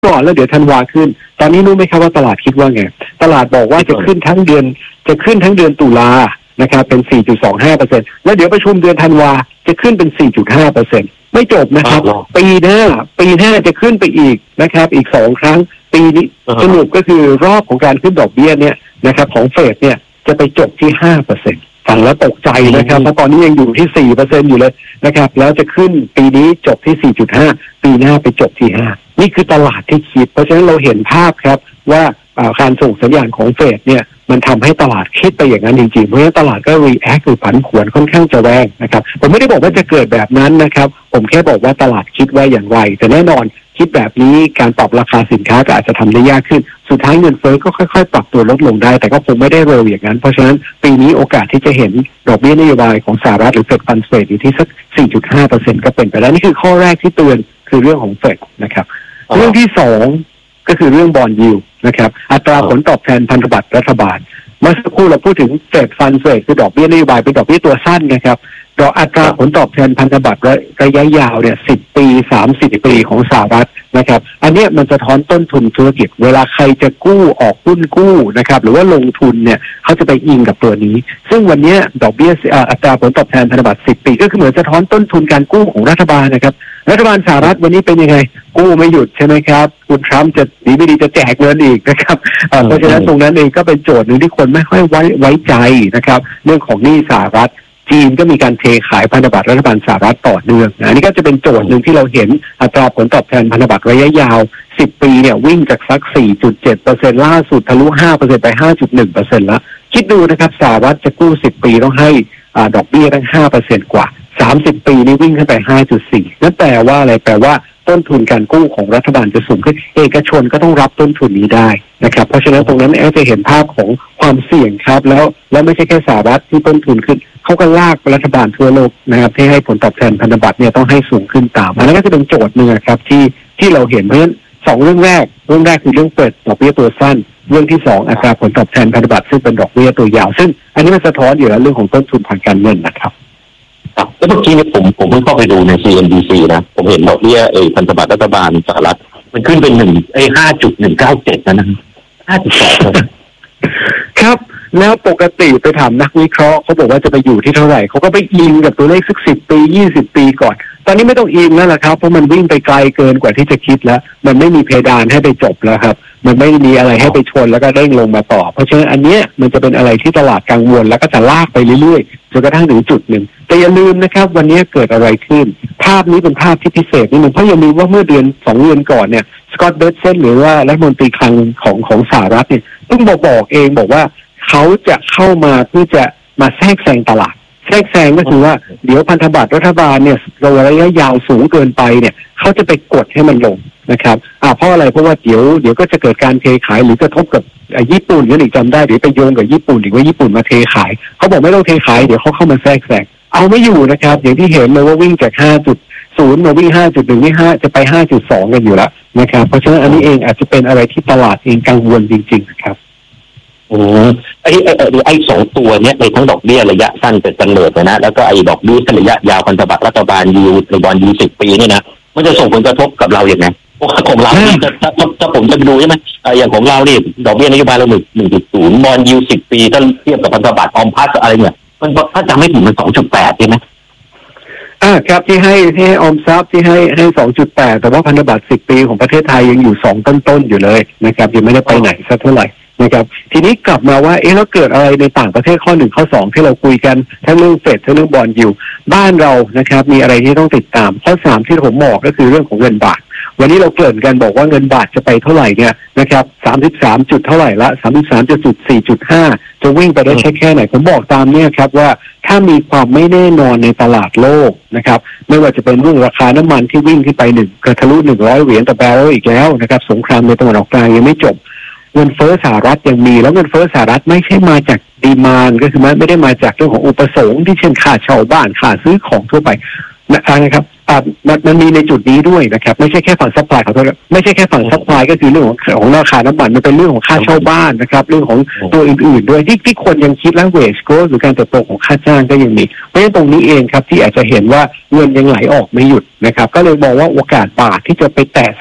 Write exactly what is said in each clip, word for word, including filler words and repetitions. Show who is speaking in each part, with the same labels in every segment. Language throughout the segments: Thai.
Speaker 1: ก่อนแล้วเดี๋ยวธันวาขึ้นตอนนี้รู้ไหมครับว่าตลาดคิดว่าไงตลาดบอกว่าจะขึ้นทั้งเดือนจะขึ้นทั้งเดือนตุลานะครับเป็น สี่จุดสองห้าเปอร์เซ็นต์ แล้วเดี๋ยวประชุมเดือนธันวาจะขึ้นเป็น สี่จุดห้าเปอร์เซ็นต์ ไม่จบนะครับปีหน้าปีหน้าจะขึ้นไปอีกนะครับอีกสองครั้งปีนี้สรุปก็คือรอบของการขึ้นดอกเบี้ยเนี่ยนะครับของเฟดเนี่ยจะไปจบที่ ห้าเปอร์เซ็นต์ ฟังแล้วตกใจนะครับเพราะตอนนี้ยังอยู่ที่ สี่เปอร์เซ็นต์ อยู่เลยนะครับแล้วจะขึ้นปีนี้จบที่ สี่จุดห้า ปีหน้าไปจบที่ห้านี่คือตลาดที่คิดเพราะฉะนั้นเราเห็นภาพครับว่าการส่งสัญญาณของเฟดเนี่ยมันทำให้ตลาดคิดไปอย่างนั้นจริงๆเพราะฉะนั้นตลาดก็ react หรือผันผวนค่อนข้างจะแรงนะครับผมไม่ได้บอกว่าจะเกิดแบบนั้นนะครับผมแค่บอกว่าตลาดคิดว่าอย่างไรแต่แน่นอนคิดแบบนี้การปรับราคาสินค้าก็อาจจะทำได้ยากขึ้นสุดท้ายเงินเฟ้อก็ค่อยๆปรับตัวลดลงได้แต่ก็คงไม่ได้เร็วอย่างนั้นเพราะฉะนั้นปีนี้โอกาสที่จะเห็นดอกเบี้ยนโยบายของสหรัฐหรือเฟดฟันด์เรทอยู่ที่สัก สี่จุดห้าเปอร์เซ็นต์ ก็เป็นไปได้นี่คือข้อแรกที่เตือนคือเรื่องของเฟดนะครับเรื่องที่สองก็คือเรื่องบอนด์ยิลด์นะครับอัตราผลตอบแทนพันธบัตรรัฐบาลเมื่อสักครู่เราพูดถึงเฟดฟันด์เรทคือดอกเบี้ยนโยบายเป็นดอกเบี้ยตัวสั้นนะครับดอกอัตราผลตอบแทนพันธบัตรระยะยาวเนี่ยสิบปีสามสิบปีของสหรัฐนะครับอันนี้มันจะท้อนต้นทุนธุรกิจเวลาใครจะกู้ออกหุ้นกู้นะครับหรือว่าลงทุนเนี่ยเขาจะไปอิงกับตัวนี้ซึ่งวันนี้ดอกเบี้ยอัตราผลตอบแทนพันธบัตรสิบปีก็คือเหมือนจะท้อนต้นทุนการกู้ของรัฐบาลนะครับรัฐบาลสหรัฐวันนี้เป็นยังไงกู้ไม่หยุดใช่ไหมครับคุณทรัมป์จะดีไม่ดีจะแจกเงินอีกนะครับเพราะฉะนั้นตรงนั้นเองก็เป็นโจทย์หนึ่งที่คนไม่ค่อยไว้ไว้ใจนะครับเรื่องของหนี้สหรัฐจีนก็มีการเทขายพันธบัตรรัฐบาลสหรัฐต่อเนื่องนะนี่ก็จะเป็นโจทย์หนึ่งที่เราเห็นอัตราผลตอบแทนพันธบัตรระยะยาวสิบปีเนี่ยวิ่งจากสัก สี่จุดเจ็ดเปอร์เซ็นต์ ล่าสุดทะลุ ห้าเปอร์เซ็นต์ ไป ห้าจุดหนึ่งเปอร์เซ็นต์ แล้วคิดดูนะครับสหรัฐจะกู้สิบปีต้องให้อ่าดอกเบี้ยตั้ง ห้าเปอร์เซ็นต์ กว่าสามสิบปีนี่วิ่งขึ้นไป ห้าจุดสี่ นั่นแปลว่าอะไรแปลว่าต้นทุนการกู้ของรัฐบาลจะสูงขึ้นเอกชนก็ต้องรับต้นทุนนี้ได้นะครับเพราะฉะนั้นตรงนั้นแอลจะเห็นภาพของความเสี่ยงครับแล้วแล้วไม่ใช่แค่สหรัฐที่ต้นทุนขึ้นเขาก็ลากรัฐบาลทั่วโลกนะครับที่ให้ผลตอบแทนพันธบัตรเนี่ยต้องให้สูงขึ้นตามอันนั้นก็จะเป็นโจทย์หนึ่งครับที่ที่เราเห็นเพราะฉะนั้นสองเรื่องแรกเรื่องแรกคือเรื่องเปิดดอกเบี้ยตัวสั้นเรื่องที่สองอัตราผลตอบแทนพันธบัตรซึ่งเป็นดอกเบี้ยตัวยาวซึ่งอันนี้มันสะท้อนอยู่แล้วเรื่องของต้นทุนทางการเงินนะครับ
Speaker 2: แล้วเมื่อกี้เนี่ยผมผมเพิ่งเข้าไปดูใน ซี เอ็น บี ซี นะผมเห็นดอกเบี้ยไอ้พันธบัตรรัฐบาลสหรัฐมันขึ้นเป็นหนึ่งไอ้ห้าจุดหนึ่งเก้าเจ็ดนะนะห้าจุดสอง
Speaker 1: ครับแล้วปกติไปถามนักวิเคราะห์เขาบอกว่าจะไปอยู่ที่เท่าไหร่เขาก็ไปอิงกับตัวเลขสักสิบปียี่สิบปีก่อนตอนนี้ไม่ต้องอิงแล้วล่ะครับเพราะมันวิ่งไปไกลเกินกว่าที่จะคิดแล้วมันไม่มีเพดานให้ไปจบแล้วครับมันไม่มีอะไรให้ไปชนแล้วก็เด้งลงมาต่อเพราะฉะนั้นอันเนี้ยมันจะเป็นอะไรที่ตลาดกังวลแล้วก็จะลากไปเรื่อยๆจนกระทั่งถึงจุดหนึ่งแต่อย่าลืมนะครับวันนี้เกิดอะไรขึ้นภาพนี้เป็นภาพที่พิเศษนิดนึงเพราะอย่าลืมว่าเมื่อเดือนสองเดือนก่อนเนี่ยสกอตต์เบสเซนหรือว่ารัฐมนตรีคลังของของสหรัฐเนี่ยเพิ่งบอกบอกเองบอกว่าเขาจะเข้ามาเพื่อจะมาแทรกแซงตลาดแทรกแซงก็คือว่าเดี๋ยวพันธบัตรรัฐบาลเนี่ยระยะยาวสูงเกินไปเนี่ยเขาจะไปกดให้มันลงนะครับอ่าเพราะอะไรเพราะว่าเดี๋ยวเดี๋ยวก็จะเกิดการเทขายหรือกระทบกับญี่ปุ่นกันอีกจำได้เดี๋ยวไปโยงกับญี่ปุ่นอีกว่าญี่ปุ่นมาเทขายเขาบอกไม่ต้องเทขายเดี๋ยวเขาเข้ามาแทรกแซงเอาไม่อยู่นะครับอย่างที่เห็นเลยว่าวิ่งจาก ห้าจุดศูนย์ มาวิ่ง ห้าจุดหนึ่ง นี่ห้าจะไป ห้าจุดสอง กันอยู่แล้วนะครับเพราะฉะนั้นอันนี้เองอาจจะเป็นอะไรที่ตลาดเองกังวลจริงๆครับ
Speaker 2: อืมไอ้ไอ้ไอ้สองตัวเนี้ยในทั้งดอกเบี้ยระยะสั้นเป็นกำเนิดนะแล้วก็ไอ้ดอกเบี้ยระยะยาวพันธบัตรรัฐบาลยิวหรือบอนด์ยิวสิบปีเนี่ยนะมันจะส่งผลกระทบกับเราอย่างไรของเราที่ถ้าถ้าผมจะดูใช่ไหมอย่างของเราเนี่ยดอกเบี้ยนโยบายเราหนึ่งหนึ่งจุดศูนย์บอนด์ยิวสิบปีถ้าเทียบกับพันธบัตรออมพัสอะไรเนี่ยมันถ้าจำไม่ผิดมันสองจุดแปดใช่ไหม
Speaker 1: อ่าครับที่ให้ที่ให้ออมทรัพย์ที่ให้ให้ สองจุดแปด แต่ว่าพันธบัตรสิบปีของประเทศไทยยังอยู่สองต้นๆอยู่เลยนะครับยังไม่ได้ไปไหนสักเท่าไหร่นะครับทีนี้กลับมาว่าเอ๊ะแล้วเกิดอะไรในต่างประเทศข้อหนึ่งข้อสองที่เราคุยกันทั้งเรื่องเฟดทั้งเรื่องบอนด์ยิลด์บ้านเรานะครับมีอะไรที่ต้องติดตามข้อสามที่ผมบอกก็คือเรื่องของเงินบาทวันนี้เราเกริ่นกันบอกว่าเงินบาทจะไปเท่าไหร่เนี่ยนะครับสามสิบสามจุดเท่าไหร่ละ สามสิบสามจุดสี่จุดห้า จะวิ่งไปได้แค่แค่ไหนผมบอกตามเนี่ยครับว่าถ้ามีความไม่แน่นอนในตลาดโลกนะครับไม่ว่าจะเป็นเรื่องราคาน้ำมันที่วิ่งขึ้นไปหนึ่งกระทะลุหนึ่งร้อยเหรียญต่อแบเรลอีกแล้วนะครับสงครามในตะวันออกกลางยังไม่จบเงินเฟ้อสหรัฐยังมีแล้วเงินเฟ้อสหรัฐไม่ใช่มาจากดีมานด์ก็คือไม่ได้มาจากเรื่องของอุปสงค์ที่เช่นค่าเช่าบ้านค่าซื้อของทั่วไปนะครับมันมันมีในจุดนี้ด้วยนะครับไม่ใช่แค่ฝั่งซัพพลายขอโทษไม่ใช่แค่ฝั่งซัพพลายก็คือเรื่องของของราคาน้ำมันมันเป็นเรื่องของค่าเช่าบ้านนะครับเรื่องของตัวอื่นๆด้วยที่ที่คนยังคิดแล้ว wage growth หรือการเติบโตของค่าจ้างก็ยังมีเพราะฉะนั้นตรงนี้เองครับที่อาจจะเห็นว่าเงินยังไหลออกไม่หยุดนะครับก็เลยมองว่าโอกาสบาทที่จะไปแตะสัก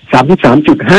Speaker 1: สามสิบสามจุดห้า